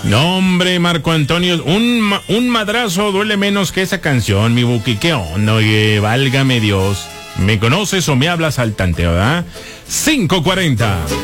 No, hombre, Marco Antonio, un madrazo duele menos que esa canción, mi Buki. ¿Qué onda? Oye, válgame Dios. ¿Me conoces o me hablas al tanteo, verdad? 5:40.